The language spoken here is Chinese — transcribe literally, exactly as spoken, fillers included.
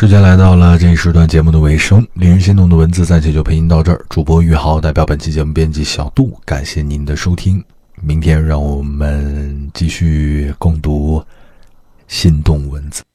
时间来到了这一时段节目的尾声，令人心动的文字暂且就陪您到这儿。主播于豪代表本期节目编辑小杜，感谢您的收听。明天让我们继续共读心动文字。